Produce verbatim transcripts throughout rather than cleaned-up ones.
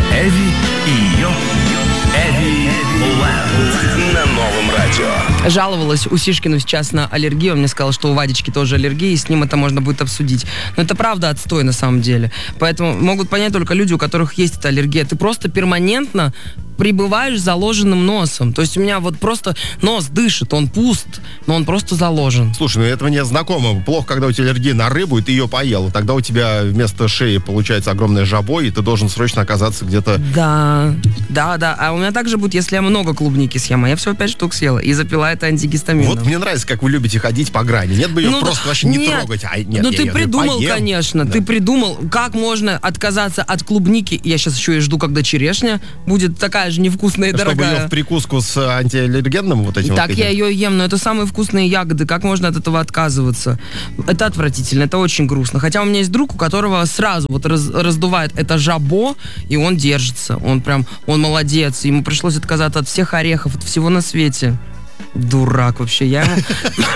Эви и ее Эви Лэнд на новом радио. Жаловалась Усишкину сейчас на аллергию. Он мне сказал, что у Вадички тоже аллергия, и с ним это можно будет обсудить. Но это правда отстой на самом деле. Поэтому могут понять только люди, у которых есть эта аллергия. Ты просто перманентно прибываешь заложенным носом. То есть у меня вот просто нос дышит, он пуст, но он просто заложен. Слушай, ну это мне знакомо. Плохо, когда у тебя аллергия на рыбу, и ты ее поел. Тогда у тебя вместо шеи получается огромное жабо, и ты должен срочно оказаться где-то... Да, да, да. А у меня также будет, если я много клубники съем. А я всего пять штук съела и запила это антигистамином. Вот мне нравится, как вы любите ходить по грани. Нет бы ее Ну, просто вообще не нет. трогать. А, нет, Ну я ты её придумал, поем. конечно. Да. Ты придумал, как можно отказаться от клубники. Я сейчас еще и жду, когда черешня будет такая же невкусная и Чтобы дорогая. ее в прикуску с антиаллергенным вот этим Так вот я этим. ее ем, но это самые вкусные ягоды. Как можно от этого отказываться? Это отвратительно, это очень грустно. Хотя у меня есть друг, у которого сразу вот раз- раздувает это жабо, и он держится. Он прям, он молодец. Ему пришлось отказаться от всех орехов, от всего на свете. Дурак вообще. Я ему...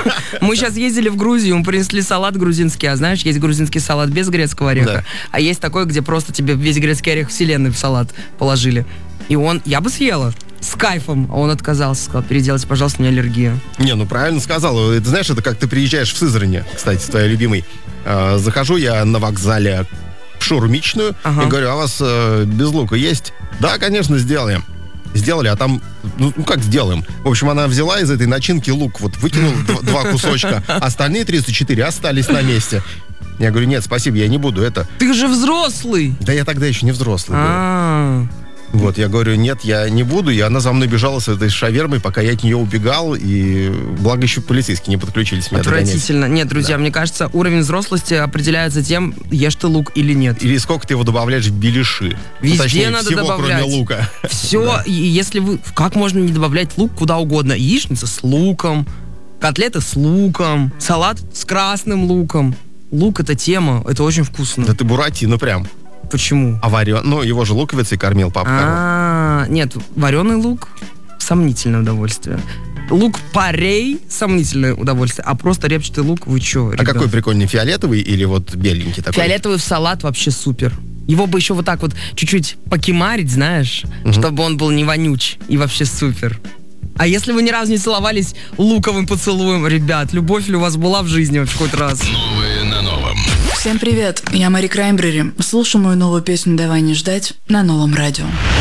Мы сейчас ездили в Грузию, мы принесли салат грузинский. А знаешь, есть грузинский салат без грецкого ореха, Да. а есть такой, где просто тебе весь грецкий орех вселенной в салат положили. И он, я бы съела с кайфом, а он отказался, сказал, переделайте, пожалуйста, мне аллергия. Не, ну правильно сказал. Ты знаешь, это как ты приезжаешь в Сызрани, кстати, твоя любимый. Э, захожу я на вокзале в шаурмичную Ага. и говорю, а у вас э, без лука есть? Да, конечно, сделаем. Сделали, а там, ну, ну как сделаем? В общем, она взяла из этой начинки лук, вот выкинула дв- два кусочка, остальные тридцать четыре остались на месте. Я говорю, нет, спасибо, я не буду это. Ты же взрослый! Да я тогда еще не взрослый был. А, Вот, я говорю, нет, я не буду. И она за мной бежала с этой шавермой, пока я от нее убегал. И благо еще полицейские не подключились меня догонять. отвратительно. Нет, друзья, мне кажется, уровень взрослости определяется тем, ешь ты лук или нет. Или сколько ты его добавляешь в беляши. Везде Ну, точнее, надо всего, добавлять. кроме лука. Все, Да. и если вы... Как можно не добавлять лук куда угодно? Яичница с луком, котлеты с луком, салат с красным луком. Лук — это тема, это очень вкусно. Да ты буратино прям. Почему? А варен... Ну, его же луковицей кормил папа. А, нет, вареный лук — сомнительное удовольствие. Лук порей — сомнительное удовольствие, а просто репчатый лук — вы чё, А ребят? какой прикольный, фиолетовый или вот беленький такой? Фиолетовый в салат вообще супер. Его бы еще вот так вот чуть-чуть покимарить, знаешь, чтобы он был не вонюч, и вообще супер. А если вы ни разу не целовались луковым поцелуем, ребят, любовь ли у вас была в жизни вообще хоть раз? Новое на новом. Всем привет, я Мари Краймбрери. Слушай мою новую песню «Давай не ждать» на новом радио.